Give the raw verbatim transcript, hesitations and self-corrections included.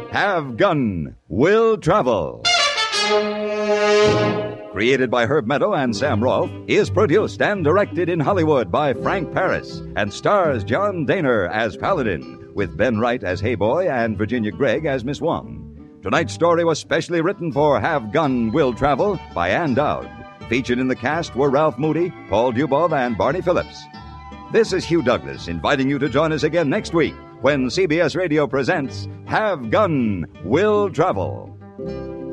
Have Gun, Will Travel. Created by Herb Meadow and Sam Rolfe, is produced and directed in Hollywood by Frank Paris and stars John Daner as Paladin, with Ben Wright as Hayboy and Virginia Gregg as Miss Wong. Tonight's story was specially written for Have Gun, Will Travel by Ann Dowd. Featured in the cast were Ralph Moody, Paul Dubov, and Barney Phillips. This is Hugh Douglas inviting you to join us again next week when C B S Radio presents Have Gun, Will Travel.